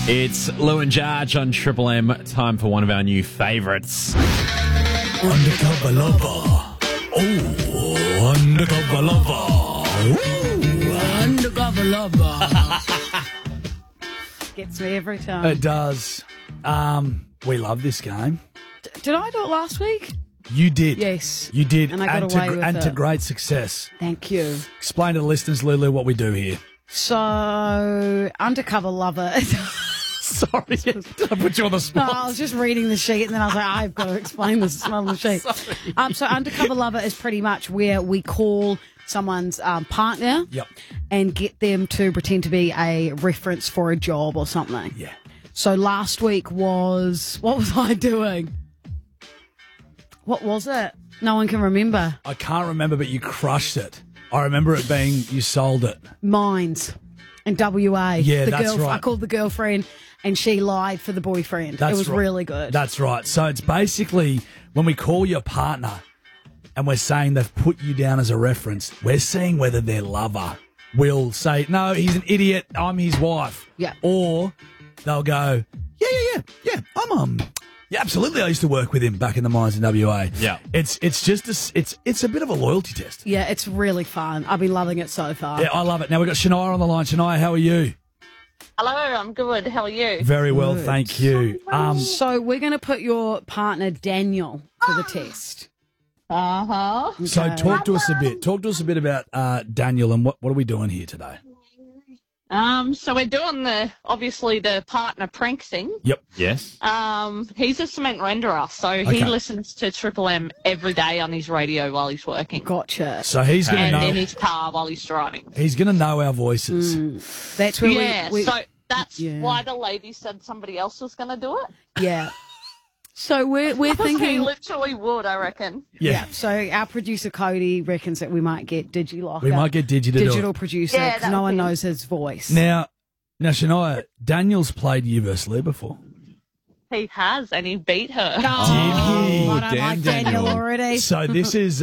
It's Lou and Jarge on Triple M. Time for one of our new favourites. Undercover lover. Oh, undercover lover. Ooh, undercover lover. Gets me every time. It does. We love this game. Did I do it last week? You did. Yes. You did. And I got away with and to it. great success. Thank you. Explain to the listeners, Lulu, what we do here. So, undercover lover. Sorry, did I put you on the No, spot? I was just reading the sheet and then I was like, I've got to explain this on the sheet. So undercover lover is pretty much where we call someone's partner Yep. and get them to pretend to be a reference for a job or something. Yeah. So last week was, what was I doing? What was it? No one can remember. I can't remember, but you crushed it. I remember it being, you sold it. Mines in WA. Yeah, that's right. I called the girlfriend and she lied for the boyfriend. That's it was right. really good. That's right. So it's basically when we call your partner and we're saying they've put you down as a reference, we're seeing whether their lover will say, no, he's an idiot, I'm his wife. Yeah. Or they'll go, yeah, yeah, absolutely. I used to work with him back in the mines in WA. Yeah. It's just it's a bit of a loyalty test. Yeah, it's really fun. I've been loving it so far. Yeah, I love it. Now we've got Shania on the line. Shania, how are you? Hello, I'm good. How are you? Very well, thank you. So we're going to put your partner Daniel to the test. Uh-huh. So Okay. talk to us a bit. Talk to us a bit about Daniel and what are we doing here today? So we're doing obviously the partner prank thing. Yep. Yes. He's a cement renderer, so he Okay. listens to Triple M every day on his radio while he's working. Gotcha. So he's going And to in know. his car while he's driving. He's going to know our voices. That's where Yeah, we so that's yeah. why the lady said somebody else was going to do it. yeah. So we're Because he thinking. literally would, I reckon. Yeah. So our producer Cody reckons that we might get DigiLocker. We might get Digi to do digital it. producer Yeah, 'cause that no would one be- knows his voice. Now, Shania, Daniel's played you versus Lou before. He has, and he beat her. Did he? I don't Damn, like Daniel Daniel. already. So this is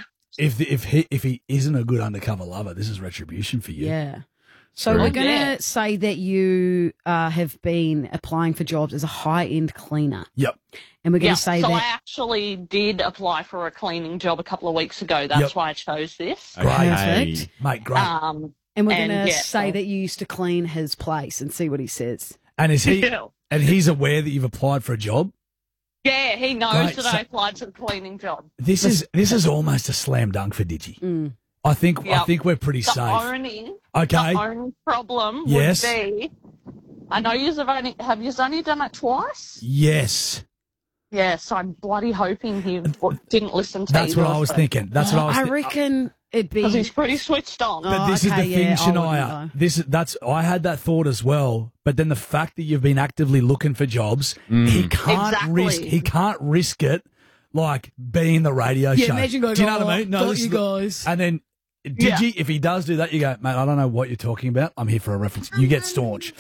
if he isn't a good undercover lover, this is retribution for you. Yeah. So Right. we're going to Yeah. say that you have been applying for jobs as a high-end cleaner. Yep. And we're going Yeah, to say so I that. actually did apply for a cleaning job a couple of weeks ago. That's Yep. why I chose this. Great. Perfect. Mate, great. Um, And we're going And, to yeah, say so- that you used to clean his place and see what he says. And is he yeah. and he's aware that you've applied for a job? Yeah, he knows Great, that so- I applied for the cleaning job. This is almost a slam dunk for Digi. Mm. I think Yep. we're pretty The safe. only, Okay. the only problem Yes. would be, I know you've only done it twice? Yes. Yes, I'm bloody hoping he didn't listen to That's either what I of was them. thinking. That's what I was I thinking. reckon it'd be. Because he's pretty switched on. But this is okay, the thing, yeah, I wouldn't Shania. know. I had that thought as well. But then the fact that you've been actively looking for jobs, he can't Exactly. risk it like being the radio Yeah, show. imagine going, do you know what "Oh, I mean? got this you is the- guys." And then Digi, if he does do that, you go, mate, I don't know what you're talking about. I'm here for a reference. You get staunch.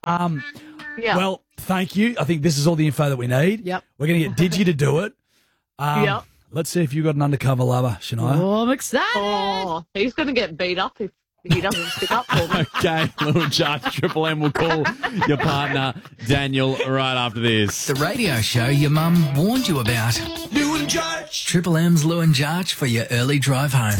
Yeah. Well, thank you. I think this is all the info that we need. Yep. We're going to get Digi to do it. Yep. Let's see if you've got an undercover lover, Shania. Oh, I'm excited. Oh, he's going to get beat up if he doesn't stick up for me. Okay, Lou and Jarge, Triple M will call your partner Daniel right after this. The radio show your mum warned you about. Lou and Judge. Triple M's Lou and Jarge for your early drive home.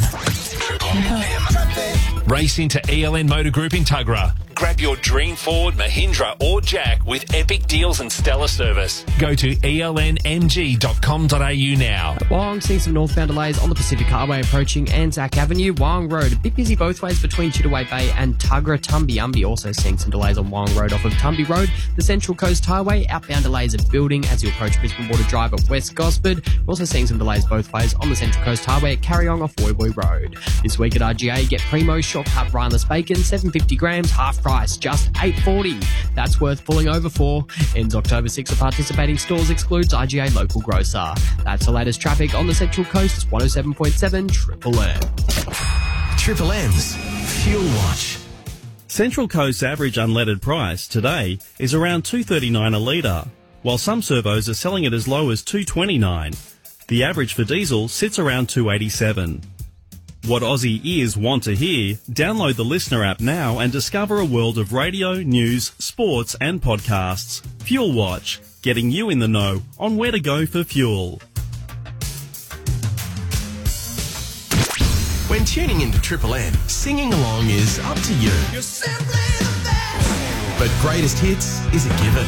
Race into ELN Motor Group in Tuggerah. Grab your dream Ford, Mahindra or Jack with epic deals and stellar service. Go to elnmg.com.au now. Wyong seeing some northbound delays on the Pacific Highway approaching Anzac Avenue. Wyong Road, a bit busy both ways between Chittaway Bay and Tuggerah Tumby. Also seeing some delays on Wyong Road off of Tumby Road. The Central Coast Highway, outbound delays are building as you approach Brisbane Water Drive at West Gosford. Also seeing some delays both ways on the Central Coast Highway at Carryong off Woy Woy Road. This week at RGA, get Primo Shortcut Rhineless Bacon, 750 grams, half price, just $8.40. That's worth pulling over for. Ends October 6 at participating stores, excludes IGA local grocer. That's the latest traffic on the Central Coast. It's 107.7 Triple M. Triple M's Fuel Watch. Central Coast's average unleaded price today is around $2.39 a litre, while some servos are selling it as low as $2.29. The average for diesel sits around $2.87. what Aussie ears want to hear, download the Listener app now and discover a world of radio, news, sports and podcasts. Fuel Watch, getting you in the know on where to go for fuel. When tuning into Triple M, singing along is up to you. But greatest hits is a given.